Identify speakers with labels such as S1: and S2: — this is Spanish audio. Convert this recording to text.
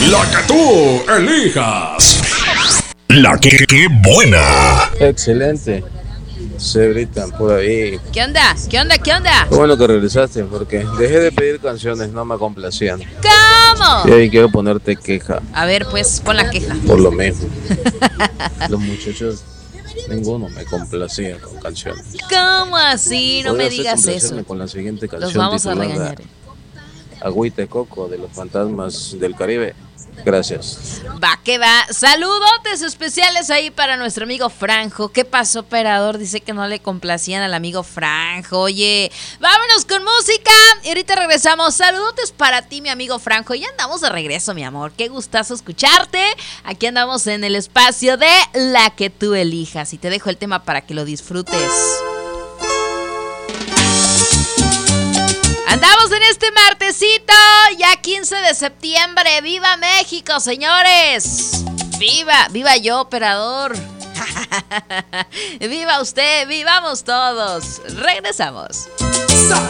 S1: La que tú elijas. La que buena.
S2: Excelente. Se gritan por ahí.
S3: ¿Qué onda? ¿Qué onda? ¿Qué onda?
S2: Qué bueno que regresaste porque dejé de pedir canciones, no me complacían.
S3: ¿Cómo?
S2: Y ahí quiero ponerte queja.
S3: A ver, pues, pon la queja.
S2: Por lo mismo. Los muchachos, ninguno me complacía con canciones.
S3: ¿Cómo así? No me
S2: ¿Podría
S3: digas
S2: complacerme
S3: eso.
S2: con la siguiente
S3: Los
S2: canción
S3: vamos a
S2: titulada
S3: regañar.
S2: Agüita de Coco de los Fantasmas del Caribe? Gracias.
S3: Va que va. Saludotes especiales ahí para nuestro amigo Franjo. ¿Qué pasó, operador? Dice que no le complacían al amigo Franjo. Oye, vámonos con música. Y ahorita regresamos. Saludotes para ti, mi amigo Franjo. Ya andamos de regreso, mi amor. Qué gustazo escucharte. Aquí andamos en el espacio de La que tú elijas. Y te dejo el tema para que lo disfrutes. Andamos en este martesito, ya 15 de septiembre. ¡Viva México, señores! ¡Viva! ¡Viva yo, operador! ¡Viva usted! ¡Vivamos todos! Regresamos.